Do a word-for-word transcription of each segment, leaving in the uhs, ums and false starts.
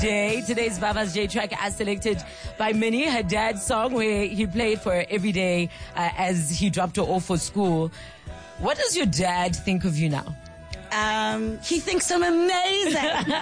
day. Today's Vava's J track as selected by Minnie, her dad's song where he played for her every day uh, as he dropped her off for school. What does your dad think of you now? Um, he thinks I'm amazing.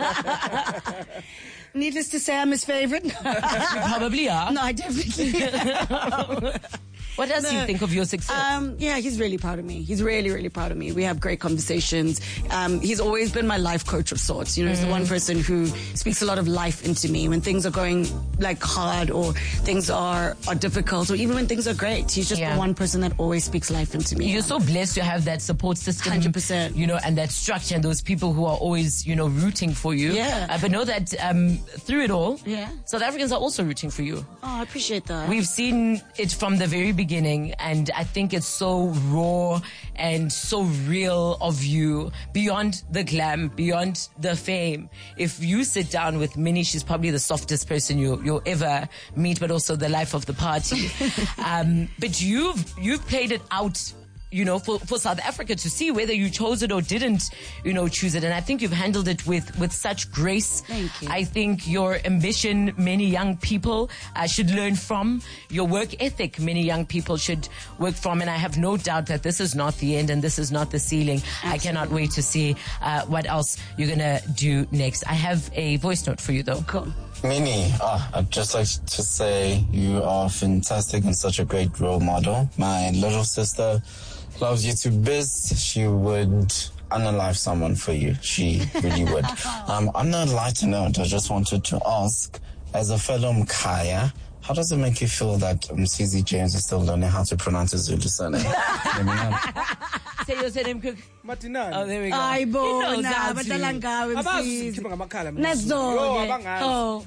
Needless to say, I'm his favorite. You probably are. No, I definitely am. What does No. he think of your success? Um, yeah, he's really proud of me. He's really, really proud of me. We have great conversations. Um, he's always been my life coach of sorts. You know, he's the one person who speaks a lot of life into me when things are going like hard or things are, are difficult or even when things are great. He's just Yeah. the one person that always speaks life into me. You're so blessed to have that support system. one hundred percent. You know, and that structure and those people who are always, you know, rooting for you. Yeah. Uh, but know that um, through it all, Yeah. South Africans are also rooting for you. Oh, I appreciate that. We've seen it from the very beginning, and I think it's so raw and so real of you, beyond the glam, beyond the fame. If you sit down with Minnie, she's probably the softest person you, you'll ever meet, but also the life of the party. um, but you've you've played it out, you know, for, for South Africa to see whether you chose it or didn't, you know, choose it. And I think you've handled it with, with such grace. Thank you. I think your ambition, many young people uh, should learn from. Your work ethic, many young people should work from. And I have no doubt that this is not the end and this is not the ceiling. Absolutely. I cannot wait to see uh, what else you're going to do next. I have a voice note for you, though. Cool. Minnie, oh, I'd just like to say you are fantastic and such a great role model. My little sister loves you to bits. She would unalive someone for you. She really would. Um, on a lighter note, I just wanted to ask, as a fellow Mkhaya, how does it make you feel that um, C Z James is still learning how to pronounce his Zulu surname? Let me know. Say your surname, Cook. Matinani. Oh, there we go. Ay, He knows bona, how to. badlala ngawe Abazi msisi. sikhipha ngamakhala mina. Yo, Nazo-ke. abangazi.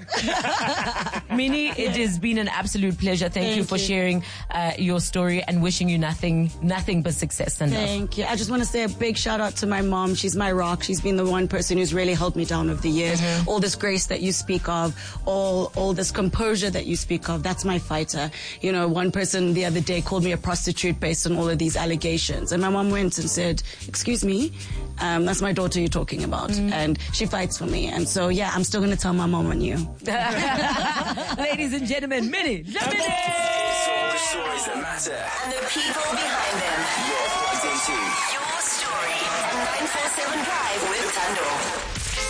Oh. Minnie, it has been an absolute pleasure. Thank, Thank you for you. sharing uh, your story and wishing you nothing, nothing but success and love. Thank you. I just want to say a big shout out to my mom. She's my rock. She's been the one person who's really held me down over the years. Mm-hmm. All this grace that you speak of, all all this composure that you speak of, that's my fighter. You know, one person the other day called me a prostitute based on all of these allegations. And my mom went and said, excuse me, um, that's my daughter you're talking about. Mm-hmm. And she fights for me. And so, yeah, I'm still going to tell my mom on you. Ladies and gentlemen, Minnie, the Minnie! The stories that matter. And the people behind them. You're plugged into. Your story. nine four seven Drive with Tando.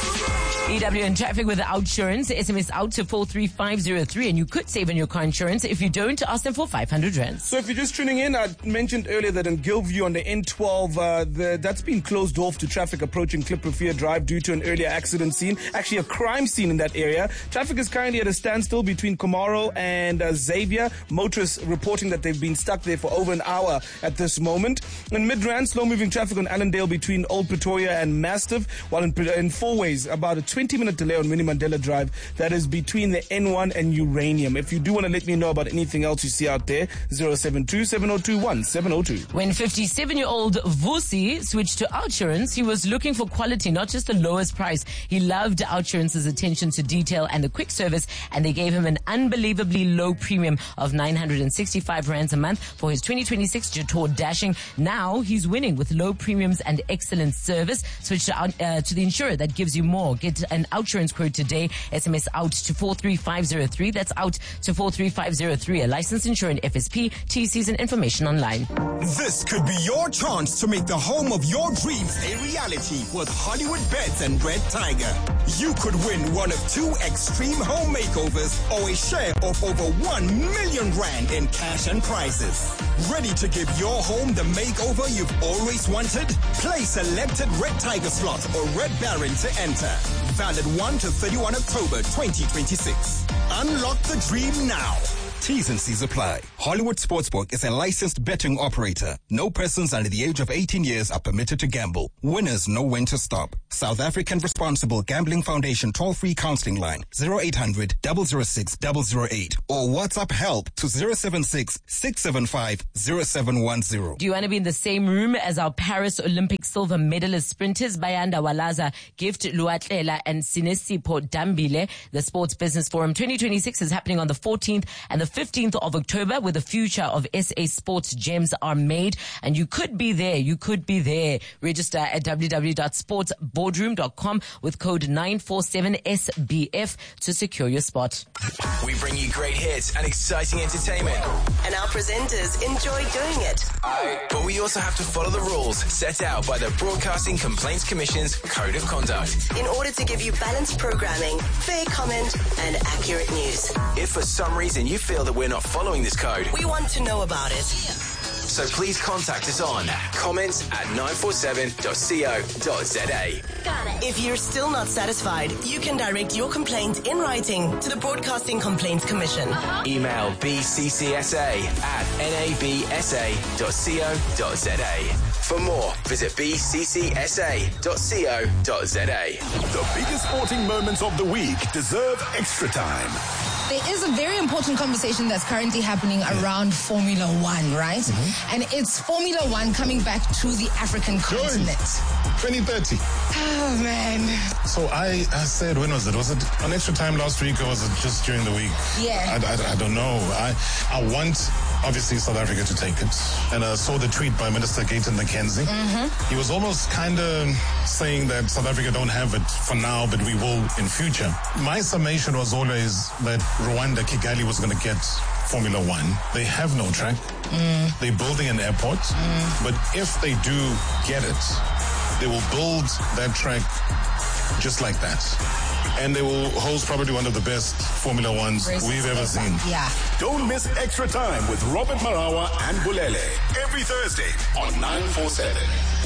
E W in traffic with the Outsurance. S M S out to four three five zero three, and you could save on your car insurance. If you don't, ask them for five hundred rands. So if you're just tuning in, I mentioned earlier that in Gilview on the N twelve, uh, the, that's been closed off to traffic approaching Klipprofeer Drive due to an earlier accident scene, actually a crime scene in that area. Traffic is currently at a standstill between Komaro and uh, Xavier. Motorists reporting that they've been stuck there for over an hour at this moment. In Midrand, slow-moving traffic on Allendale between Old Pretoria and Mastiff, while in, in Four Ways, about a twenty-minute delay on Winnie Mandela Drive. That is between the N one and Uranium. If you do want to let me know about anything else you see out there, zero seven two, seven zero two one, seven zero two. When fifty-seven-year-old Vusi switched to Outsurance, he was looking for quality, not just the lowest price. He loved Outsurance's attention to detail and the quick service, and they gave him an unbelievably low premium of nine hundred sixty-five rands a month for his twenty twenty-six Jetour Dashing. Now he's winning with low premiums and excellent service. Switch to, uh, to the insurer that gives you more. Get an Outsurance quote today. S M S out to four three five zero three. That's out to four three five zero three. A licensed insurer F S P. T Cs and information online. This could be your chance to make the home of your dreams a reality with Hollywood Beds and Red Tiger. You could win one of two extreme home makeovers or a share of over one million rand in cash and prizes. Ready to give your home the makeover you've always wanted? Play selected Red Tiger slot or Red Baron to enter. Valid first to thirty-first October twenty twenty-six. Unlock the dream now. T's and C's apply. Hollywood Sportsbook is a licensed betting operator. No persons under the age of eighteen years are permitted to gamble. Winners know when to stop. South African Responsible Gambling Foundation toll-free counseling line zero eight hundred, zero zero six, zero zero eight or WhatsApp help to zero seven six, six seven five, zero seven one zero. Do you want to be in the same room as our Paris Olympic silver medalist sprinters Bayanda Walaza, Gift Luatlela and Sinesipho Dambile? The Sports Business Forum twenty twenty-six is happening on the fourteenth and the fifteenth of October, where the future of S A Sports Gems are made. And you could be there. You could be there. Register at w w w dot sports boardroom dot com with code nine four seven S B F to secure your spot. We bring you great hits and exciting entertainment. And our presenters enjoy doing it. But we also have to follow the rules set out by the Broadcasting Complaints Commission's Code of Conduct. In order to give you balanced programming, fair comment, and accurate news. If for some reason you feel that we're not following this code, We want to know about it. so please contact us on comments at nine four seven dot co dot z a. If you're still not satisfied, you can direct your complaint in writing to the Broadcasting Complaints Commission. Email b c c s a at n a b s a dot co dot z a. For more, visit b c c s a dot co dot z a. The biggest sporting moments of the week deserve extra time. There is a very important conversation that's currently happening around Formula One, right? Mm-hmm. And it's Formula One coming back to the African continent. twenty thirty. Oh, man. So I, I said, when was it? Was it on extra time last week or was it just during the week? Yeah. I, I, I don't know. I, I want, obviously, South Africa to take it. And I saw the tweet by Minister Gayton McKenzie. Mm-hmm. He was almost kind of saying that South Africa don't have it for now, but we will in future. My summation was always that Rwanda, Kigali was going to get Formula One. They have no track. Mm. They're building an airport. Mm. But if they do get it, they will build that track just like that. And they will host probably one of the best Formula Ones Races we've ever seen. Yeah. Don't miss Extra Time with Robert Marawa and Bulele every Thursday on nine four seven.